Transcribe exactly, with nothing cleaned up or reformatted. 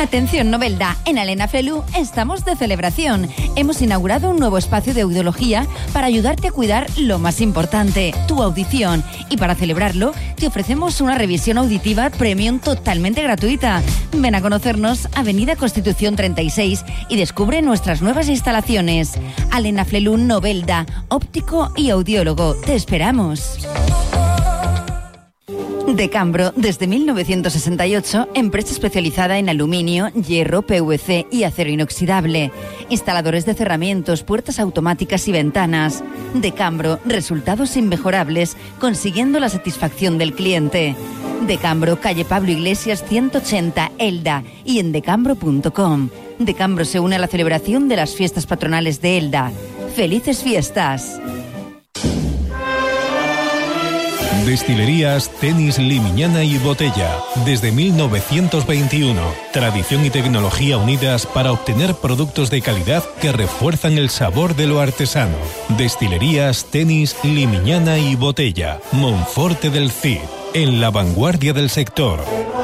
Atención Novelda, en Elena Flelu estamos de celebración. Hemos inaugurado un nuevo espacio de audiología para ayudarte a cuidar lo más importante, tu audición. Y para celebrarlo, te ofrecemos una revisión auditiva premium totalmente gratuita. Ven a conocernos, Avenida Constitución treinta y seis, y descubre nuestras nuevas instalaciones. Elena Flelu Novelda, óptico y audiólogo. Te esperamos. Decambro, desde mil novecientos sesenta y ocho, empresa especializada en aluminio, hierro, P V C y acero inoxidable. Instaladores de cerramientos, puertas automáticas y ventanas. Decambro, resultados inmejorables, consiguiendo la satisfacción del cliente. Decambro, calle Pablo Iglesias ciento ochenta, Elda, y en decambro punto com. Decambro se une a la celebración de las fiestas patronales de Elda. ¡Felices fiestas! Destilerías Tenis Limiñana y Botella. Desde mil novecientos veintiuno. Tradición y tecnología unidas para obtener productos de calidad que refuerzan el sabor de lo artesano. Destilerías Tenis Limiñana y Botella. Monforte del Cid. En la vanguardia del sector.